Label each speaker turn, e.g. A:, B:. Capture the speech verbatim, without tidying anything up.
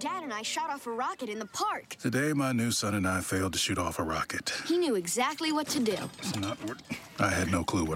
A: Dad and I shot off a rocket in the park.
B: Today, my new son and I failed to shoot off a rocket.
A: He knew exactly what to do.
B: It's not what... I had no clue what